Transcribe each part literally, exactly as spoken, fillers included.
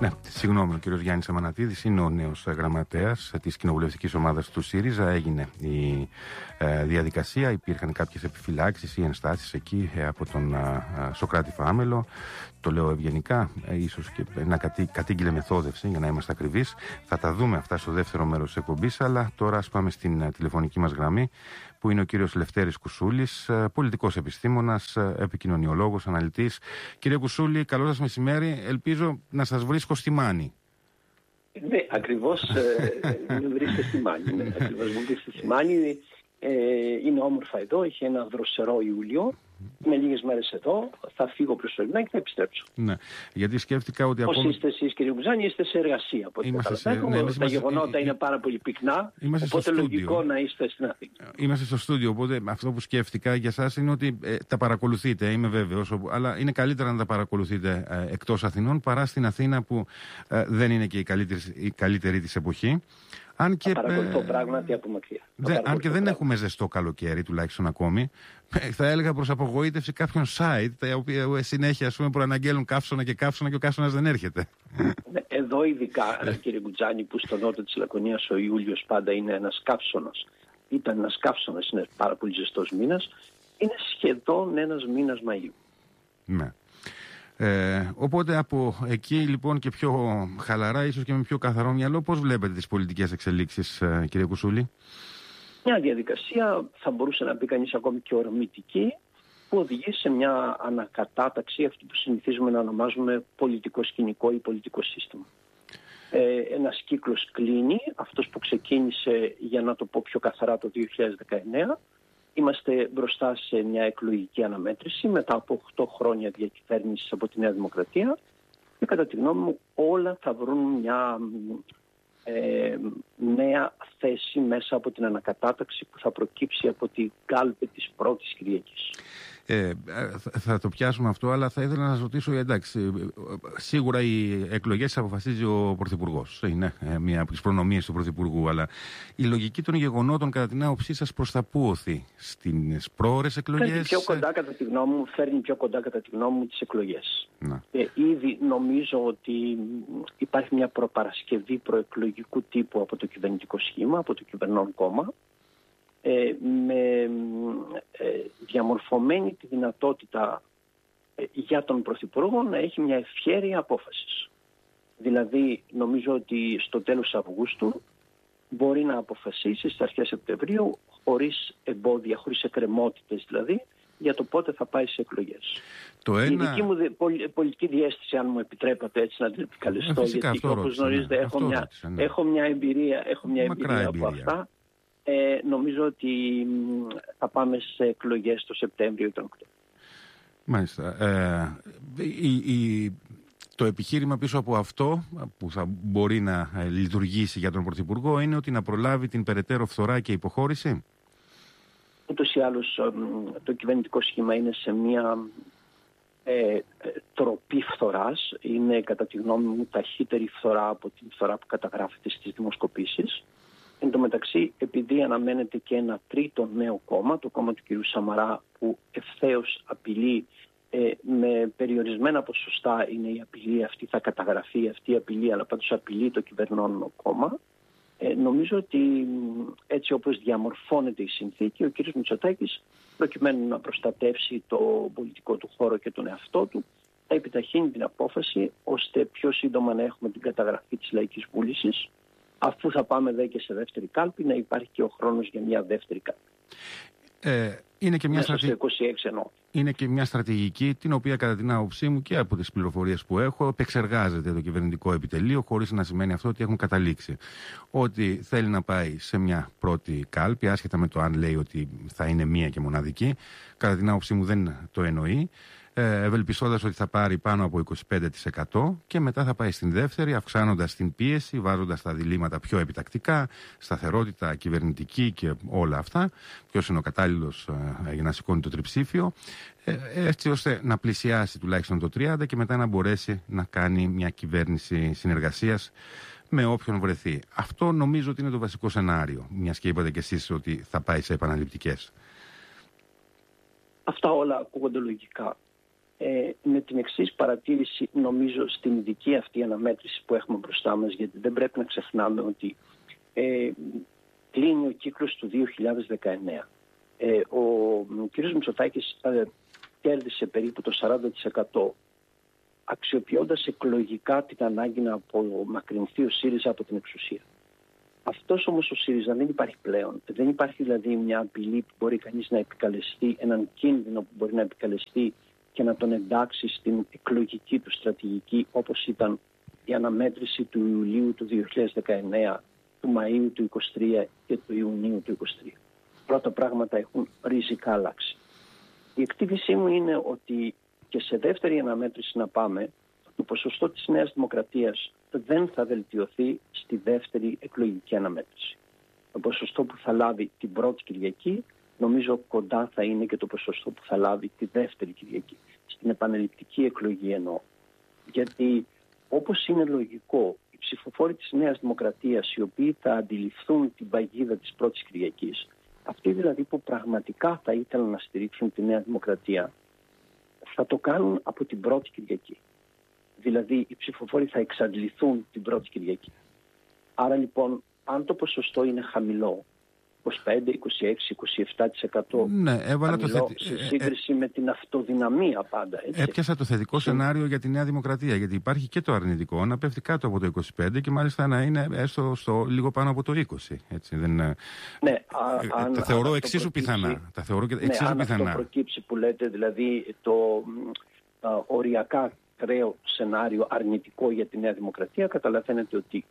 Ναι, συγγνώμη, ο κύριος Γιάννης Αμανατίδης είναι ο νέος γραμματέας της κοινοβουλευτικής ομάδας του ΣΥΡΙΖΑ. Έγινε η ε, διαδικασία, υπήρχαν κάποιες επιφυλάξεις ή ενστάσεις εκεί ε, από τον ε, Σωκράτη Φάμελο. Το λέω ευγενικά, ε, ίσως και να κατή, κατήγγειλε μεθόδευση, για να είμαστε ακριβείς. Θα τα δούμε αυτά στο δεύτερο μέρος της εκπομπής, αλλά τώρα ας πάμε στην ε, τηλεφωνική μας γραμμή, που είναι ο κύριος Λευτέρης Κουσούλης, ε, πολιτικός επιστήμονας, ε, επικοινωνιολόγος, αναλυτής. Κύριε Κουσούλη, καλό σας μεσημέρι. Ελπίζω να σας βρίσκω στη Μάνη. Ναι, ακριβώς ε, με βρίσκεται στη Μάνη. Ναι, ακριβώς μου βρίσκεται στη Μάνη. Ε, είναι όμορφα εδώ, έχει ένα δροσερό Ιούλιο. Με λίγες μέρες εδώ, θα φύγω προσωρινά και θα επιστρέψω. Ναι, γιατί σκέφτηκα ότι Πώς ακόμα... είστε εσείς, κύριε Κουζάνη, είστε σε εργασία. Είμαστε σε... ναι, τα είμαστε... γεγονότα είναι πάρα πολύ πυκνά, είμαστε οπότε λογικό να είστε στην Αθήνα. Είμαστε στο στούντιο, οπότε αυτό που σκέφτηκα για εσάς είναι ότι ε, τα παρακολουθείτε, είμαι βέβαιος, αλλά είναι καλύτερα να τα παρακολουθείτε ε, εκτός Αθηνών παρά στην Αθήνα, που ε, δεν είναι και η καλύτερη, η καλύτερη της εποχή. Αν και, παρακολουθώ πράγματι από μακριά. Δε, αν και δεν έχουμε ζεστό καλοκαίρι, τουλάχιστον ακόμη, θα έλεγα προς απογοήτευση κάποιων site τα οποία συνέχεια ας πούμε, προαναγγέλουν καύσωνα και καύσωνα και ο καύσωνας δεν έρχεται. Εδώ ειδικά, κύριε Γκουτζάνη, που στο νότο της Λακωνίας ο Ιούλιος πάντα είναι ένας καύσωνας. Ήταν ένας καύσωνας, είναι πάρα πολύ ζεστός μήνας. Είναι σχεδόν ένας μήνας Μαΐου. Ναι. Ε, οπότε από εκεί λοιπόν και πιο χαλαρά, ίσως και με πιο καθαρό μυαλό, πώς βλέπετε τις πολιτικές εξελίξεις, ε, κύριε Κουσούλη? Μια διαδικασία, θα μπορούσε να πει κανείς ακόμη και ορμητική, που οδηγεί σε μια ανακατάταξη, αυτή που συνηθίζουμε να ονομάζουμε πολιτικό σκηνικό ή πολιτικό σύστημα. Ε, ένας κύκλος κλείνει, αυτός που ξεκίνησε, για να το πω πιο καθαρά, το δύο χιλιάδες δεκαεννέα. Είμαστε μπροστά σε μια εκλογική αναμέτρηση μετά από οκτώ χρόνια διακυβέρνησης από τη Νέα Δημοκρατία και κατά τη γνώμη μου όλα θα βρουν μια ε, νέα θέση μέσα από την ανακατάταξη που θα προκύψει από την κάλπη της πρώτης Κυριακής. Ε, θα το πιάσουμε αυτό, αλλά θα ήθελα να σας ρωτήσω, εντάξει, σίγουρα οι εκλογές αποφασίζει ο Πρωθυπουργός. Είναι μία από τις προνομίες του Πρωθυπουργού, αλλά η λογική των γεγονότων κατά την άποψή σας προς τα πού οθεί? Στις πρόορες εκλογές? Φέρνει πιο κοντά κατά τη γνώμη μου, φέρνει πιο κοντά κατά τη γνώμη μου τις εκλογές. Ε, ήδη νομίζω ότι υπάρχει μια προπαρασκευή προεκλογικού τύπου από το κυβερνητικό σχήμα, από το κυβερνών κόμμα, Ε, με ε, διαμορφωμένη τη δυνατότητα ε, για τον Πρωθυπουργό να έχει μια ευχέρεια απόφασης. Δηλαδή νομίζω ότι στο τέλος Αυγούστου μπορεί να αποφασίσει στις αρχές Σεπτεμβρίου χωρίς εμπόδια, χωρίς εκκρεμότητες δηλαδή, για το πότε θα πάει σε εκλογές. Το ένα... Η δική μου δε, πολ, πολιτική διέστηση, αν μου επιτρέπατε έτσι να την επικαλεστώ, ε, γιατί όπως γνωρίζετε ναι. έχω, μια, ρώτησε, ναι. έχω μια εμπειρία, έχω μια εμπειρία, εμπειρία από αυτά. Ε, νομίζω ότι θα πάμε σε εκλογές το Σεπτέμβριο ή τον Οκτώβριο. Μάλιστα. Ε, η, η, το επιχείρημα πίσω από αυτό που θα μπορεί να λειτουργήσει για τον Πρωθυπουργό είναι ότι να προλάβει την περαιτέρω φθορά και υποχώρηση. Ούτως ή άλλως το κυβερνητικό σχήμα είναι σε μια ε, τροπή φθοράς. Είναι κατά τη γνώμη μου ταχύτερη φθορά από την φθορά που καταγράφεται στις δημοσκοπήσεις. Εν τω μεταξύ, επειδή αναμένεται και ένα τρίτο νέο κόμμα, το κόμμα του κ. Σαμαρά, που ευθέως απειλεί ε, με περιορισμένα ποσοστά, είναι η απειλή αυτή, θα καταγραφεί αυτή η απειλή, αλλά πάντως απειλεί το κυβερνών κόμμα. Ε, νομίζω ότι έτσι όπως διαμορφώνεται η συνθήκη, ο κ. Μητσοτάκης, προκειμένου να προστατεύσει το πολιτικό του χώρο και τον εαυτό του, θα επιταχύνει την απόφαση, ώστε πιο σύντομα να έχουμε την καταγραφή της λαϊκής βούλησης, αφού θα πάμε δε και σε δεύτερη κάλπη, να υπάρχει και ο χρόνος για μια δεύτερη κάλπη. Ε, είναι, και μια στρατη... είκοσι έξι εννοώ. είναι και μια στρατηγική την οποία κατά την άποψή μου και από τις πληροφορίες που έχω επεξεργάζεται το κυβερνητικό επιτελείο, χωρίς να σημαίνει αυτό ότι έχουν καταλήξει. Ότι θέλει να πάει σε μια πρώτη κάλπη, άσχετα με το αν λέει ότι θα είναι μία και μοναδική, κατά την άποψή μου δεν το εννοεί, ευελπιστώντας ότι θα πάρει πάνω από είκοσι πέντε τοις εκατό και μετά θα πάει στην δεύτερη, αυξάνοντας την πίεση, βάζοντας τα διλήμματα πιο επιτακτικά, σταθερότητα κυβερνητική και όλα αυτά, ποιος είναι ο κατάλληλος για να σηκώνει το τριψήφιο, έτσι ώστε να πλησιάσει τουλάχιστον το τριάντα και μετά να μπορέσει να κάνει μια κυβέρνηση συνεργασίας με όποιον βρεθεί. Αυτό νομίζω ότι είναι το βασικό σενάριο, μιας και είπατε κι εσείς ότι θα πάει σε επαναληπτικές. Αυτά όλα ακούγονται λογικά. ε, με την εξής παρατήρηση, νομίζω, στην ειδική αυτή αναμέτρηση που έχουμε μπροστά μας, γιατί δεν πρέπει να ξεχνάμε ότι ε, κλείνει ο κύκλος του δύο χιλιάδες δεκαεννέα. Ε, ο κ. Μητσοτάκης ε, κέρδισε περίπου το σαράντα τοις εκατό, αξιοποιώντας εκλογικά την ανάγκη να απομακρυνθεί ο ΣΥΡΙΖΑ από την εξουσία. Αυτός όμως ο ΣΥΡΙΖΑ δεν υπάρχει πλέον. Δεν υπάρχει δηλαδή μια απειλή που μπορεί κανείς να επικαλεστεί, έναν κίνδυνο που μπορεί να επικαλεστεί και να τον εντάξει στην εκλογική του στρατηγική, όπως ήταν η αναμέτρηση του Ιουλίου του δύο χιλιάδες δεκαεννέα, του Μαΐου του είκοσι τρία και του Ιουνίου του είκοσι τρία. Πρώτα πράγματα έχουν ριζικά αλλάξει. Η εκτίμησή μου είναι ότι και σε δεύτερη αναμέτρηση να πάμε, το ποσοστό της Νέας Δημοκρατίας δεν θα βελτιωθεί στη δεύτερη εκλογική αναμέτρηση. Το ποσοστό που θα λάβει την πρώτη Κυριακή, νομίζω κοντά θα είναι και το ποσοστό που θα λάβει τη δεύτερη Κυριακή. Στην επανελλειπτική εκλογή εννοώ. Γιατί όπως είναι λογικό, οι ψηφοφόροι της Νέας Δημοκρατίας, οι οποίοι θα αντιληφθούν την παγίδα της πρώτης Κυριακής, αυτοί δηλαδή που πραγματικά θα ήθελαν να στηρίξουν τη Νέα Δημοκρατία, θα το κάνουν από την πρώτη Κυριακή. Δηλαδή οι ψηφοφόροι θα εξαντληθούν την πρώτη Κυριακή. Άρα λοιπόν, αν το ποσοστό είναι χαμηλό, είκοσι πέντε, είκοσι έξι, είκοσι επτά τοις εκατό, ναι, έβαλα χαμηλό, το θετι... σε σύγκριση ε, ε, με την αυτοδυναμία πάντα. Έτσι. Έπιασα το θετικό σε... σενάριο για τη Νέα Δημοκρατία, γιατί υπάρχει και το αρνητικό να πέφτει κάτω από το είκοσι πέντε και μάλιστα να είναι έστω στο, λίγο πάνω από το είκοσι. Έτσι, δεν, ναι, α, ε, αν, τα θεωρώ αν εξίσου πιθανά. Τα θεωρώ και εξίσου ναι, αν πιθανά. αυτό προκύψει που λέτε, δηλαδή το α, οριακά κρέο σενάριο αρνητικό για τη Νέα Δημοκρατία, καταλαβαίνετε ότι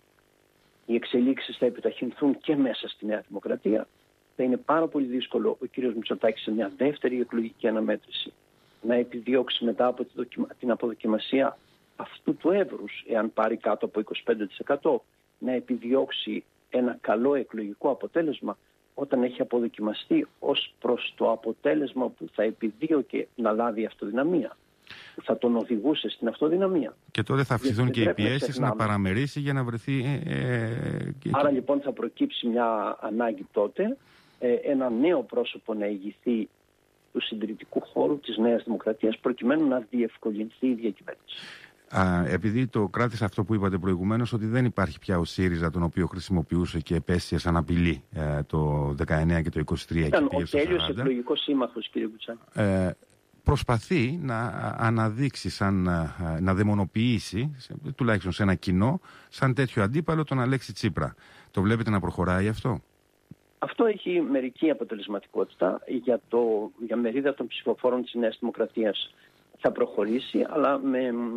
οι εξελίξεις θα επιταχυνθούν και μέσα στη Νέα Δημοκρατία. Θα είναι πάρα πολύ δύσκολο ο κύριος Μητσοτάκης σε μια δεύτερη εκλογική αναμέτρηση να επιδιώξει μετά από την αποδοκιμασία αυτού του εύρους, εάν πάρει κάτω από είκοσι πέντε τοις εκατό, να επιδιώξει ένα καλό εκλογικό αποτέλεσμα όταν έχει αποδοκιμαστεί ως προς το αποτέλεσμα που θα επιδίωκε να λάβει αυτοδυναμία, που θα τον οδηγούσε στην αυτοδυναμία. Και τότε θα αυξηθούν και οι πιέσεις να, να παραμερίσει για να βρεθεί... Ε, ε, και... Άρα λοιπόν θα προκύψει μια ανάγκη τότε ε, ένα νέο πρόσωπο να ηγηθεί του συντηρητικού χώρου της Νέας Δημοκρατίας προκειμένου να διευκολυνθεί η διακυβέρνηση. Α, επειδή το κράτησα αυτό που είπατε προηγουμένως, ότι δεν υπάρχει πια ο ΣΥΡΙΖΑ, τον οποίο χρησιμοποιούσε και επέστησε σαν απειλή ε, το δεκαεννέα και το είκοσι τρία. Ήταν ο τέλειος εκλογικός σύμμαχος, κύριε Κουτσάκη. Ε, προσπαθεί να αναδείξει, σαν, να δαιμονοποιήσει, τουλάχιστον σε ένα κοινό, σαν τέτοιο αντίπαλο τον Αλέξη Τσίπρα. Το βλέπετε να προχωράει αυτό? Αυτό έχει μερική αποτελεσματικότητα. Για, το, για μερίδα των ψηφοφόρων της Νέας Δημοκρατίας θα προχωρήσει, αλλά με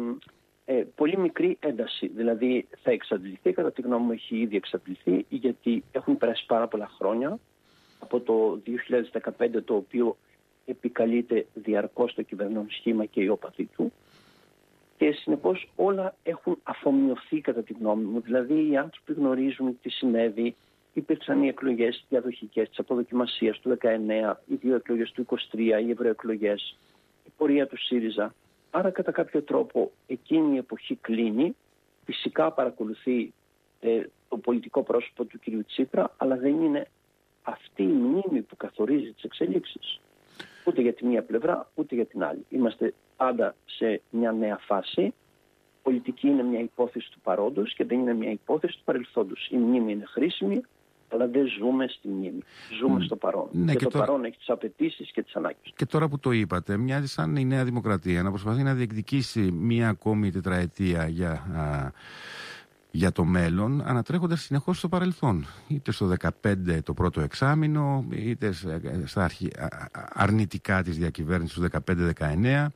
ε, πολύ μικρή ένταση. Δηλαδή θα εξαντληθεί, κατά τη γνώμη μου έχει ήδη εξαντληθεί, γιατί έχουν περάσει πάρα πολλά χρόνια από το δύο χιλιάδες δεκαπέντε, το οποίο επικαλείται διαρκώς το κυβερνών σχήμα και η όπαθη του, και συνεπώς όλα έχουν αφομοιωθεί κατά τη γνώμη μου. Δηλαδή οι άνθρωποι γνωρίζουν τι συνέβη, υπήρξαν οι εκλογές διαδοχικές της αποδοκιμασίας του δεκαεννέα, οι δύο εκλογές του είκοσι τρία, οι ευρωεκλογές, η πορεία του ΣΥΡΙΖΑ. Άρα κατά κάποιο τρόπο εκείνη η εποχή κλείνει. Φυσικά παρακολουθεί ε, το πολιτικό πρόσωπο του κ. Τσίπρα, αλλά δεν είναι αυτή η μνήμη που καθορίζει τις εξελίξεις. Ούτε για τη μία πλευρά, ούτε για την άλλη. Είμαστε πάντα σε μια νέα φάση. Η πολιτική είναι μια υπόθεση του παρόντος και δεν είναι μια υπόθεση του παρελθόντος. Η μνήμη είναι χρήσιμη, αλλά δεν ζούμε στη μνήμη. Ζούμε mm. στο παρόν. Ναι, και, και το τώρα... παρόν έχει τις απαιτήσεις και τις ανάγκες. Και τώρα που το είπατε, μοιάζει σαν η Νέα Δημοκρατία να προσπαθεί να διεκδικήσει μία ακόμη τετραετία για... Α... για το μέλλον, ανατρέχοντας συνεχώς στο παρελθόν. Είτε στο δεκαπέντε το πρώτο εξάμηνο, είτε στα αρχι... αρνητικά της διακυβέρνησης του δεκαπέντε δεκαεννέα.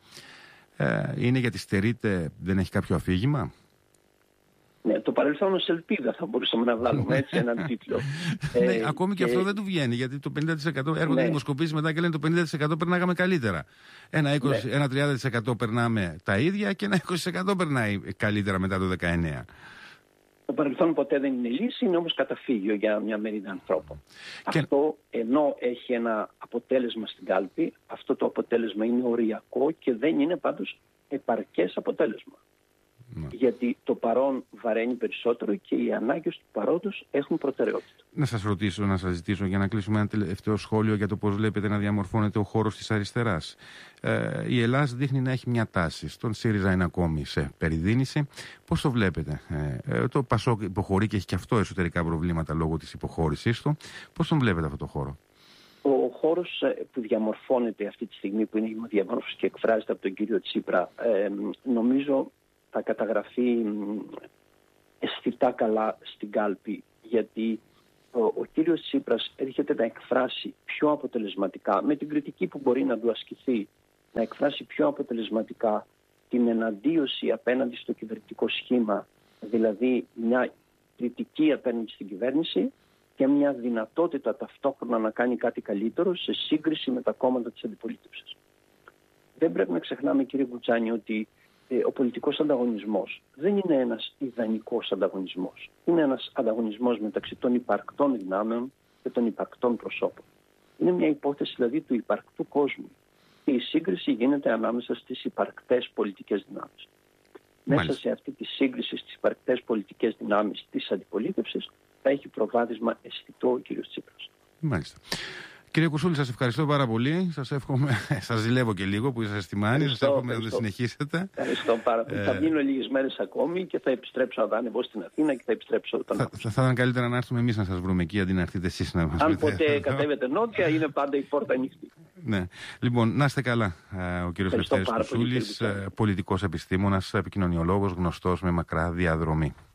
Ε, είναι γιατί στερείται, δεν έχει κάποιο αφήγημα. Ναι, το παρελθόν ως ελπίδα θα μπορούσαμε να βγάλουμε έτσι έναν τίτλο. Ναι, ε, ακόμη και, και αυτό δεν του βγαίνει, γιατί το πενήντα τοις εκατό έρχονται ναι. δημοσκοπήσεις μετά και λένε το πενήντα τοις εκατό περνάγαμε καλύτερα. Ένα, είκοσι, ναι. ένα τριάντα τοις εκατό περνάμε τα ίδια και ένα είκοσι τοις εκατό περνάει καλύτερα μετά το δεκαεννέα. Το παρελθόν ποτέ δεν είναι λύση, είναι όμως καταφύγιο για μια μερίδα ανθρώπων. Και... Αυτό ενώ έχει ένα αποτέλεσμα στην κάλπη, αυτό το αποτέλεσμα είναι οριακό και δεν είναι πάντως επαρκές αποτέλεσμα. Ναι. Γιατί το παρόν βαραίνει περισσότερο και οι ανάγκες του παρόντος έχουν προτεραιότητα. Να σας ρωτήσω, να σας ζητήσω για να κλείσουμε ένα τελευταίο σχόλιο για το πώς βλέπετε να διαμορφώνεται ο χώρος της αριστεράς. Ε, η Ελλάδα δείχνει να έχει μια τάση. Στον ΣΥΡΙΖΑ είναι ακόμη σε περιδίνηση. Πώς το βλέπετε? Ε, το ΠΑΣΟΚ υποχωρεί και έχει και αυτό εσωτερικά προβλήματα λόγω της υποχώρησής του. Πώς τον βλέπετε αυτό το χώρο? Ο χώρος που διαμορφώνεται αυτή τη στιγμή, που είναι διαμόρφωση και εκφράζεται από τον κύριο Τσίπρα, ε, νομίζω θα καταγραφεί αισθητά καλά στην κάλπη, γιατί ο, ο κύριος Τσίπρας έρχεται να εκφράσει πιο αποτελεσματικά, με την κριτική που μπορεί να του ασκηθεί, να εκφράσει πιο αποτελεσματικά την εναντίωση απέναντι στο κυβερνητικό σχήμα, δηλαδή μια κριτική απέναντι στην κυβέρνηση και μια δυνατότητα ταυτόχρονα να κάνει κάτι καλύτερο σε σύγκριση με τα κόμματα της αντιπολίτευσης. Δεν πρέπει να ξεχνάμε, κύριε Κουτσάνη, ότι ε, ο πολιτικός ανταγωνισμός δεν είναι ένας ιδανικός ανταγωνισμός. Είναι ένας ανταγωνισμός μεταξύ των υπαρκτών δυνάμεων και των υπαρκτών προσώπων. Είναι μια υπόθεση δηλαδή του υπαρκτού κόσμου. Και η σύγκριση γίνεται ανάμεσα στις υπαρκτές πολιτικές δυνάμεις. Μέσα σε αυτή τη σύγκριση στις υπαρκτές πολιτικές δυνάμεις της αντιπολίτευσης θα έχει προβάδισμα αισθητό ο κ. Τσίπρας. Μάλιστα. Κύριε Κουσούλη, σας ευχαριστώ πάρα πολύ. Σας εύχομαι, σας ζηλεύω και λίγο που είσαστε στη Μάνη. Σας εύχομαι να το συνεχίσετε. Ευχαριστώ πάρα πολύ. Ε... Θα μείνω λίγες μέρες ακόμη και θα επιστρέψω να ανεβώ στην Αθήνα και θα επιστρέψω όταν. Θα, θα, θα ήταν καλύτερα να έρθουμε εμείς να σας βρούμε εκεί αντί να έρθετε εσείς να μας Αν βρείτε. ποτέ κατέβετε νότια, είναι πάντα η πόρτα ανοιχτή. Ναι. Λοιπόν, να είστε καλά. Ο κύριος Λευτέρης Κουσούλης, πολιτικός επιστήμονας, επικοινωνιολόγος, γνωστός με μακρά διαδρομή.